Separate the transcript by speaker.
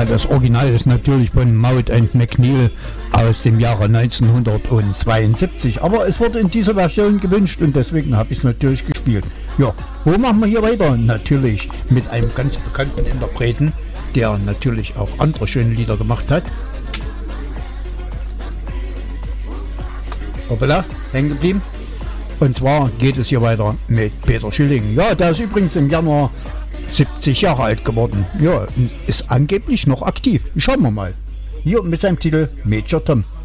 Speaker 1: Ja, das Original ist natürlich von Maud and McNeil aus dem Jahre 1972. Aber es wurde in dieser Version gewünscht und deswegen habe ich es natürlich gespielt. Ja, wo machen wir hier weiter? Natürlich mit einem ganz bekannten Interpreten, der natürlich auch andere schöne Lieder gemacht hat. Hoppala, hängen geblieben. Und zwar geht es hier weiter mit Peter Schilling. Ja, der ist übrigens im Januar 70 Jahre alt geworden. Ja, ist angeblich noch aktiv. Schauen wir mal. Hier mit seinem Titel Major Tom.